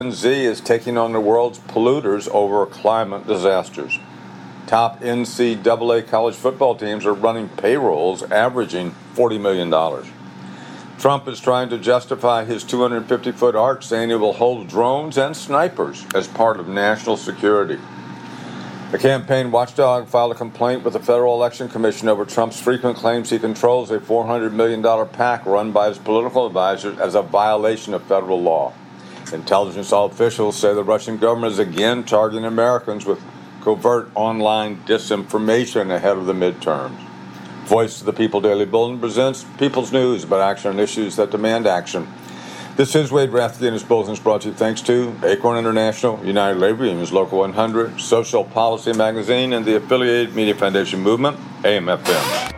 Z is taking on the world's polluters over climate disasters. Top NCAA college football teams are running payrolls averaging $40 million. Trump is trying to justify his 250-foot arch, saying he will hold drones and snipers as part of national security. The campaign watchdog filed a complaint with the Federal Election Commission over Trump's frequent claims he controls a $400 million PAC run by his political advisors as a violation of federal law. Intelligence officials say the Russian government is again targeting Americans with covert online disinformation ahead of the midterms. Voice of the People Daily Bulletin presents People's News about action on issues that demand action. This is Wade Rathke, and this bulletin is brought to you thanks to Acorn International, United Labor Unions Local 100, Social Policy Magazine, and the affiliated Media Foundation Movement, AM/FM.